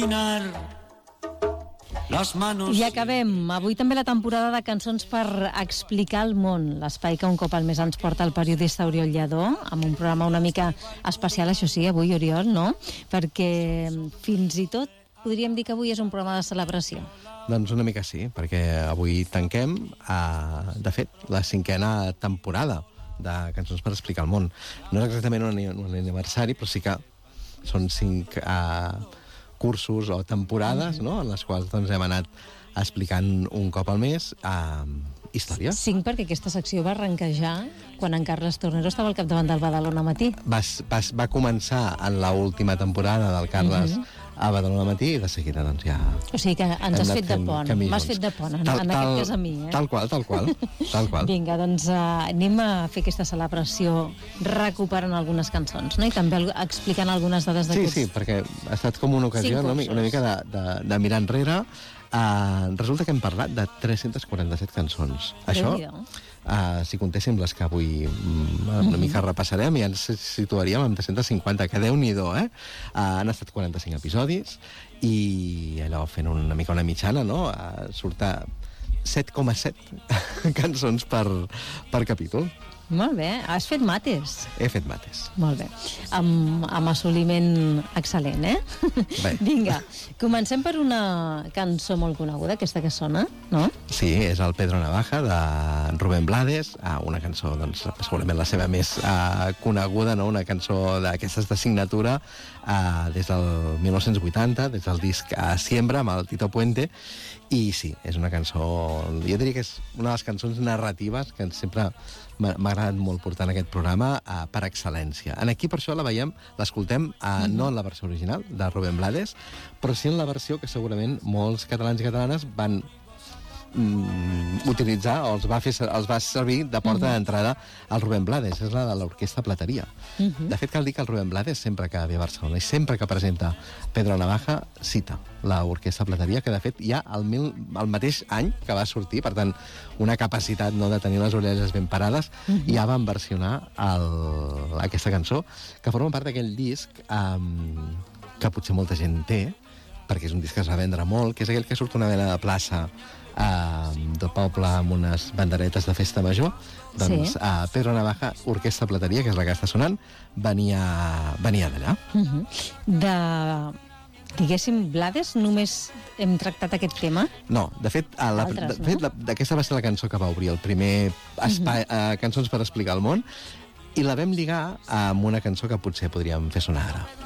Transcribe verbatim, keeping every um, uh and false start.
I acabem avui també la temporada de cançons per explicar el món, l'espai que un cop al mes ens porta el periodista Oriol Lladó, amb un programa una mica especial, això sí, avui, Oriol, no? Perquè fins i tot podríem dir que avui és un programa de celebració. Doncs una mica sí, perquè avui tanquem, eh, de fet, la cinquena temporada de Cançons per explicar el món. No és exactament un, un aniversari, però sí que són cinc eh, cursos o temporades, mm-hmm. no?, en les quals doncs, hem anat explicant un cop al mes eh, història. Cinc, perquè aquesta secció va arrencar ja quan en Carles Tornero estava al capdavant del Badalona Matí. Va, va, va començar en l'última temporada del Carles mm-hmm. a Badalona Matí i de seguida doncs ja... O sigui que ens has fet de pont, m'has fet de pont, en, tal, en aquest tal, cas a mi, eh? Tal qual, tal qual, tal qual. Vinga, doncs uh, anem a fer aquesta celebració recuperant algunes cançons, no? I també explicant algunes dades de sí, curs. Sí, sí, perquè ha estat com una ocasió, no? Una mica de, de, de mirar enrere. Uh, resulta que hem parlat de tres-centes quaranta-set cançons. Això... Uh, si contéssim les que avui mm, una mica repassarem i ens situaríem amb tres-centes cinquanta, que Déu-n'hi-do, eh? Uh, han estat quaranta-cinc episodis i allò fent una mica una mitjana, no? Uh, surt a set coma set cançons per, per capítol. Molt bé, has fet mates. He fet mates. Molt bé, amb, amb assoliment excel·lent, eh? Bé. Vinga, comencem per una cançó molt coneguda, aquesta que sona, no? Sí, és el Pedro Navaja, de Rubén Blades, una cançó, doncs, segurament la seva més uh, coneguda, no? Una cançó d'aquestes de signatura uh, des del mil nou-cents vuitanta, des del disc uh, Siembra, amb el Tito Puente, i sí, és una cançó, jo diria que és una de les cançons narratives que sempre m'ha agradat molt portar en aquest programa uh, per excel·lència. En aquí, per això, la veiem, l'escoltem uh, mm-hmm. no en la versió original de Rubén Blades, però sí en la versió que segurament molts catalans i catalanes van mm, utilitzar o els va, fer, els va servir de porta mm-hmm. d'entrada al Rubén Blades, és la de l'Orquestra Plateria. Mm-hmm. De fet, cal dir que el Rubén Blades, sempre que ve a Barcelona i sempre que presenta Pedro Navaja, cita l'Orquestra Plateria, que de fet ja el, mil, el mateix any que va sortir, per tant, una capacitat no de tenir les orelles ben parades, mm-hmm. ja van versionar el, aquesta cançó, que forma part d'aquell disc um, que potser molta gent té, perquè és un disc que es va vendre molt, que és aquell que surt una mena de plaça uh, del poble amb unes banderetes de festa major. Doncs sí. uh, Pedro Navaja, Orquestra Plateria, que és la que està sonant, venia, venia d'allà. Uh-huh. De... Diguéssim, Blades, només hem tractat aquest tema? No, de fet, la, Altres, de fet no? la, aquesta va ser la cançó que va obrir el primer espai, uh-huh. uh, Cançons per explicar el món, i la vam lligar amb una cançó que potser podríem fer sonar ara.